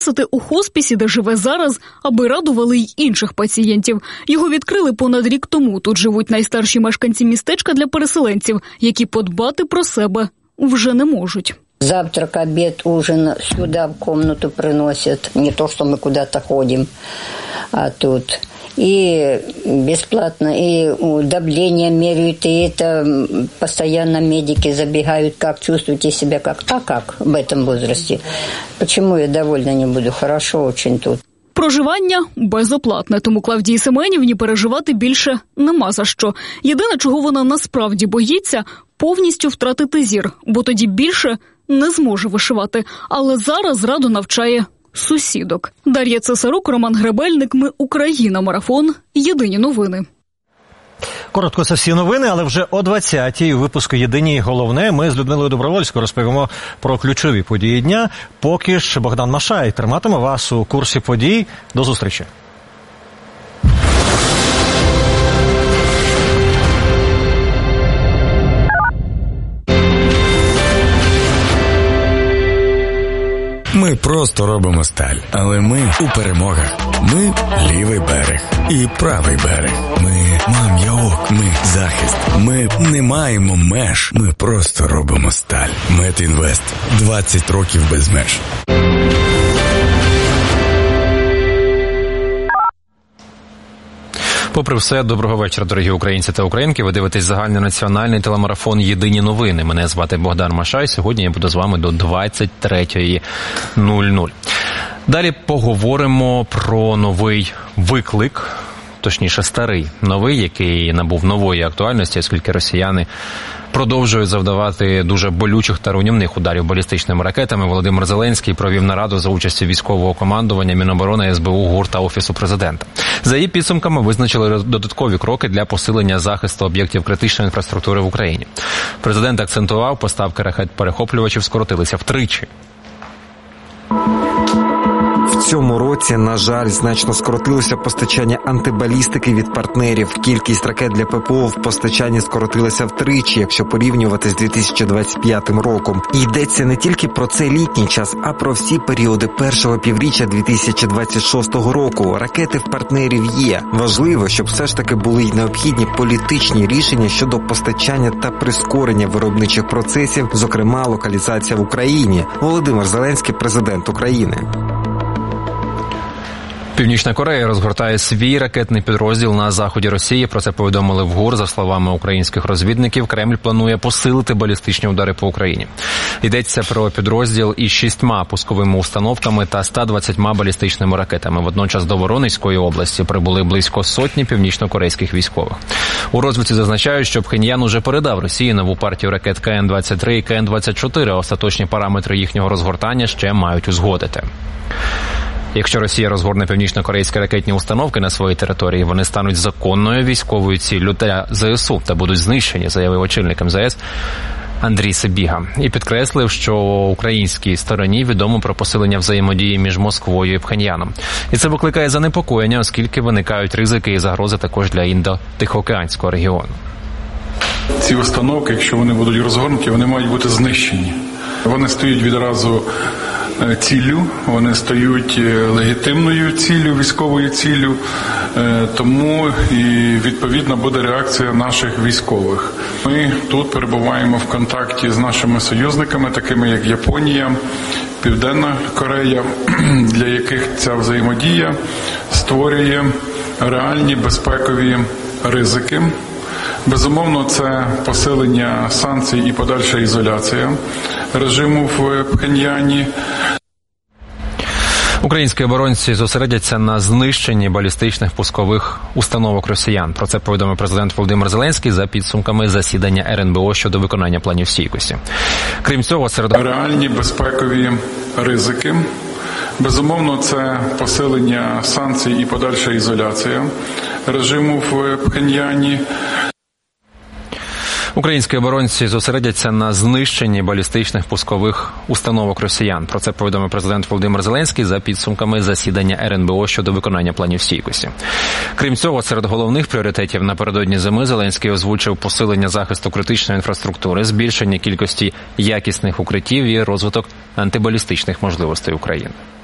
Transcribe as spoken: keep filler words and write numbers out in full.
у хоспісі, де живе зараз, аби радували й інших пацієнтів. Його відкрили понад рік тому. Тут живуть найстарші мешканці містечка для переселенців, які подбати про себе вже не можуть. Завтрак, обед, ужин сюда в комнату приносят. Не то, что мы куда-то ходим, а тут. И бесплатно, и давление меряют, и это постоянно медики забегают, как чувствуете себя, как, а как в этом возрасте. Почему я довольна не буду? Хорошо очень тут. Проживання безоплатне, тому Клавдії Семенівні переживати більше нема за що. Єдине, чого вона насправді боїться – повністю втратити зір, бо тоді більше не зможе вишивати. Але зараз раду навчає сусідок. Дар'я Цесарук, Роман Гребельник. Ми Україна. Марафон. Єдині новини. Коротко, це всі новини, але вже о двадцятій у випуску «Єдині головне» ми з Людмилою Добровольською розповімо про ключові події дня. Поки ж Богдан Машай триматиме вас у курсі подій. До зустрічі. Ми просто робимо сталь, але ми у перемогах. Ми лівий берег і правий берег. Ми мам'яок, ми захист. Ми не маємо меж, ми просто робимо сталь. Метінвест. двадцять років без меж. Попри все, доброго вечора, дорогі українці та українки. Ви дивитесь загальнонаціональний телемарафон «Єдині новини». Мене звати Богдан Машай. Сьогодні я буду з вами до двадцять третьої нуль нуль. Далі поговоримо про новий виклик, точніше старий новий, який набув нової актуальності, оскільки росіяни продовжують завдавати дуже болючих та руйнівних ударів балістичними ракетами. Володимир Зеленський провів нараду за участю військового командування, Міноборони, ес бе у, ГУР та Офісу президента. За її підсумками визначили додаткові кроки для посилення захисту об'єктів критичної інфраструктури в Україні. Президент акцентував, поставки ракет-перехоплювачів скоротилися втричі. В цьому році, на жаль, значно скоротилося постачання антибалістики від партнерів. Кількість ракет для ППО в постачанні скоротилася втричі, якщо порівнювати з дві тисячі двадцять п'ятим роком. І йдеться не тільки про цей літній час, а про всі періоди першого півріччя дві тисячі двадцять шостого року. Ракети в партнерів є. Важливо, щоб все ж таки були й необхідні політичні рішення щодо постачання та прискорення виробничих процесів, зокрема локалізація в Україні. Володимир Зеленський, президент України. Північна Корея розгортає свій ракетний підрозділ на заході Росії. Про це повідомили в ГУР. За словами українських розвідників, Кремль планує посилити балістичні удари по Україні. Йдеться про підрозділ із шістьма пусковими установками та ста двадцятьма балістичними ракетами. Водночас до Воронезької області прибули близько сотні північно-корейських військових. У розвідці зазначають, що Пхеньян уже передав Росії нову партію ракет ка ен двадцять три і ка ен двадцять чотири. Остаточні параметри їхнього розгортання ще мають узгодити. Якщо Росія розгорне північно-корейські ракетні установки на своїй території, вони стануть законною військовою ціллю для зе ес у та будуть знищені, заявив очільник ем зе ес Андрій Сибіга. І підкреслив, що українській стороні відомо про посилення взаємодії між Москвою і Пхеньяном. І це викликає занепокоєння, оскільки виникають ризики і загрози також для Індо-Тихоокеанського регіону. Ці установки, якщо вони будуть розгорнуті, вони мають бути знищені. Вони стоять відразу ціллю, вони стають легітимною ціллю, військовою ціллю, тому і відповідно буде реакція наших військових. Ми тут перебуваємо в контакті з нашими союзниками, такими як Японія, Південна Корея, для яких ця взаємодія створює реальні безпекові ризики. Безумовно, це посилення санкцій і подальша ізоляція режиму в Пхеньяні. Українські оборонці зосередяться на знищенні балістичних пускових установок росіян. Про це повідомив президент Володимир Зеленський за підсумками засідання ер ен бе о щодо виконання планів стійкості. Крім цього, серед реальні безпекові ризики. Безумовно, це посилення санкцій і подальша ізоляція режиму в Пхеньяні. Українські оборонці зосередяться на знищенні балістичних пускових установок росіян. Про це повідомив президент Володимир Зеленський за підсумками засідання ер ен бе о щодо виконання планів стійкості. Крім цього, серед головних пріоритетів напередодні зими Зеленський озвучив посилення захисту критичної інфраструктури, збільшення кількості якісних укриттів і розвиток антибалістичних можливостей України.